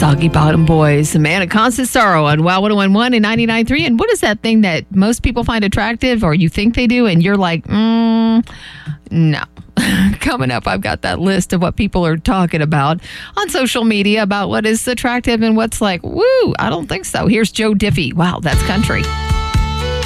Soggy Bottom Boys, the Man of Constant Sorrow on WOW 101.1 and 99.3. And what is that thing that most people find attractive, or you think they do, and you're like, no. Coming up, I've got that list of what people are talking about on social media about what is attractive and what's like, woo, I don't think so. Here's Joe Diffie. Wow, that's country.